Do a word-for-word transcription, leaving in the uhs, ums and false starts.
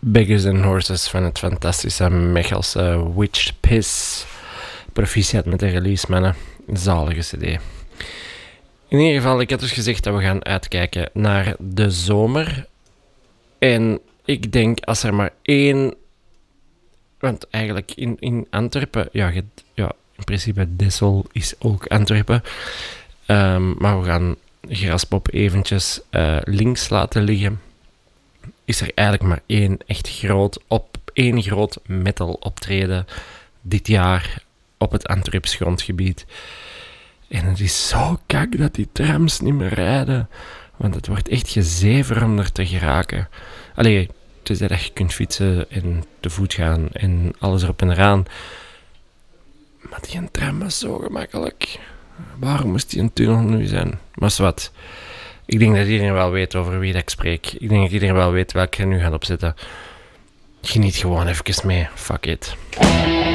Beggars and Horses van het fantastische Mechelse Witch Piss. Proficiat met de release, mannen. Zalige cd. In ieder geval, ik had dus gezegd dat we gaan uitkijken naar de zomer. En ik denk, als er maar één... Want eigenlijk in, in Antwerpen... Ja, je, ja, in principe Dessel is ook Antwerpen. Um, maar we gaan Graspop eventjes uh, links laten liggen. Is er eigenlijk maar één echt groot op één groot metal optreden dit jaar op het Antwerps grondgebied. En het is zo kak dat die trams niet meer rijden. Want het wordt echt gezever om er te geraken. Allee, het is dat je kunt fietsen en te voet gaan en alles erop en eraan. Maar die tram was zo gemakkelijk. Waarom moest die een tunnel nu zijn? Maar wat. Ik denk dat iedereen wel weet over wie dat ik spreek. Ik denk dat iedereen wel weet welke ik nu ga opzetten. Geniet gewoon even mee. Fuck it.